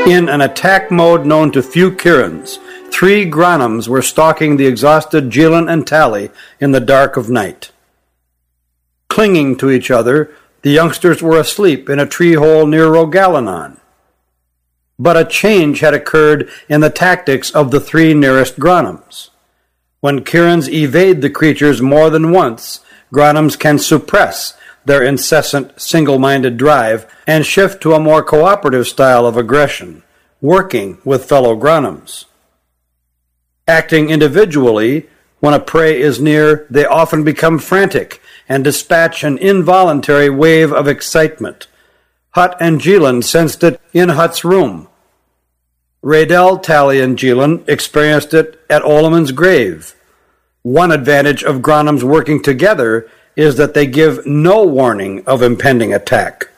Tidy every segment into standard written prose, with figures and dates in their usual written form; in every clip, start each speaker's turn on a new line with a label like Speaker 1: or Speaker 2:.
Speaker 1: In an attack mode known to few Kirins, 3 Granams were stalking the exhausted Jilin and Tally in the dark of night. Clinging to each other, the youngsters were asleep in a tree hole near Rogalanon. But a change had occurred in the tactics of the 3 nearest Granams. When Kirins evade the creatures more than once, Granams can suppress their incessant, single-minded drive and shift to a more cooperative style of aggression, working with fellow Granams. Acting individually, when a prey is near, they often become frantic and dispatch an involuntary wave of excitement. Hut and Jilin sensed it in Hut's room. Raydell, Tally, and Jilin experienced it at Olamon's grave. One advantage of Granams working together is that they give no warning of impending attack.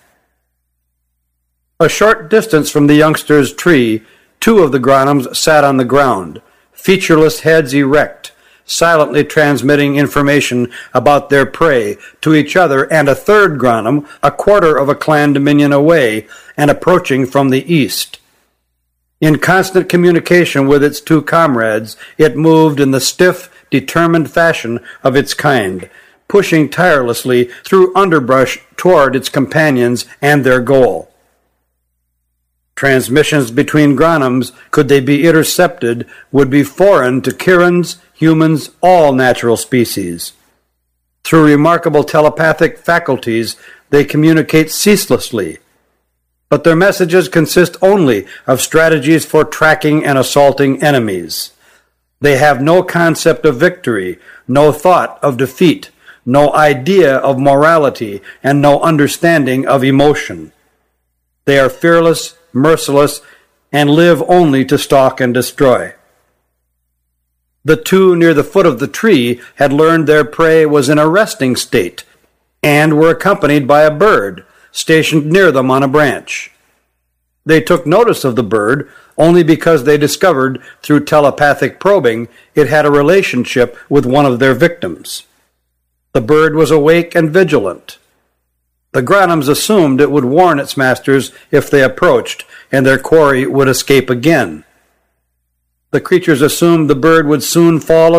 Speaker 1: A short distance from the youngsters' tree, 2 of the Granams sat on the ground, featureless heads erect, silently transmitting information about their prey to each other and a 3rd Granam, a quarter of a clan dominion away and approaching from the east. In constant communication with its 2 comrades, it moved in the stiff, determined fashion of its kind, pushing tirelessly through underbrush toward its companions and their goal. Transmissions between Granams, could they be intercepted, would be foreign to Kirins, humans, all natural species. Through remarkable telepathic faculties, they communicate ceaselessly, but their messages consist only of strategies for tracking and assaulting enemies. They have no concept of victory, no thought of defeat, no idea of morality, and no understanding of emotion. They are fearless, merciless, and live only to stalk and destroy. The 2 near the foot of the tree had learned their prey was in a resting state and were accompanied by a bird stationed near them on a branch. They took notice of the bird only because they discovered through telepathic probing it had a relationship with one of their victims. The bird was awake and vigilant. The Granams assumed it would warn its masters if they approached, and their quarry would escape again. The creatures assumed the bird would soon fall